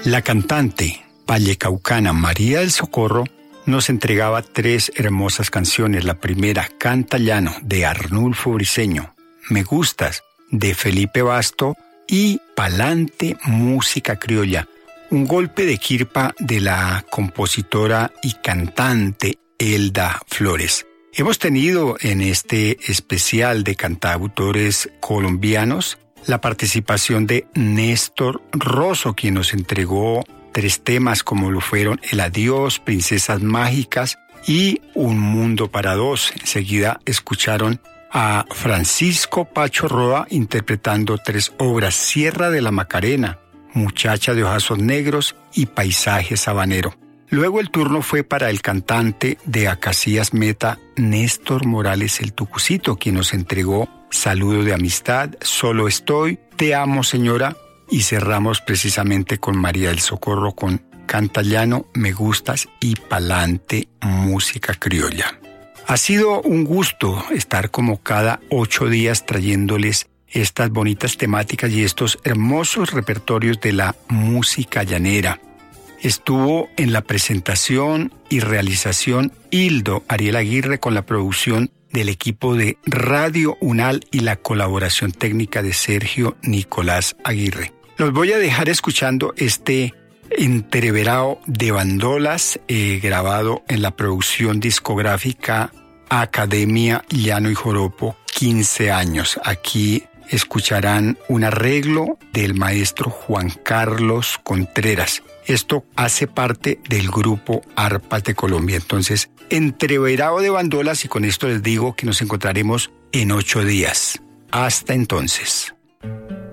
La cantante vallecaucana María del Socorro nos entregaba 3 hermosas canciones. La primera, Canta Llano, de Arnulfo Briceño, Me Gustas, de Felipe Basto, y Palante, música criolla, un golpe de quirpa de la compositora y cantante Elda Flores. Hemos tenido en este especial de cantautores colombianos la participación de Néstor Rosso, quien nos entregó 3 temas como lo fueron El Adiós, Princesas Mágicas y Un Mundo para Dos. Enseguida escucharon a Francisco Pacho Roa interpretando 3 obras: Sierra de la Macarena, Muchacha de Ojazos Negros y Paisaje Sabanero. Luego el turno fue para el cantante de Acacias Meta, Néstor Morales el Tucucito, quien nos entregó Saludo de Amistad, Solo Estoy, Te Amo Señora, y cerramos precisamente con María del Socorro con Canta Llano, Me Gustas y Palante, música criolla. Ha sido un gusto estar como cada 8 días trayéndoles estas bonitas temáticas y estos hermosos repertorios de la música llanera. Estuvo en la presentación y realización Hildo Ariel Aguirre, con la producción del equipo de Radio Unal y la colaboración técnica de Sergio Nicolás Aguirre. Los voy a dejar escuchando este entreverado de bandolas grabado en la producción discográfica Academia Llano y Joropo, 15 años. Aquí escucharán un arreglo del maestro Juan Carlos Contreras. Esto hace parte del grupo Arpas de Colombia. Entonces, entreverado de bandolas, y con esto les digo que nos encontraremos en 8 días. Hasta entonces.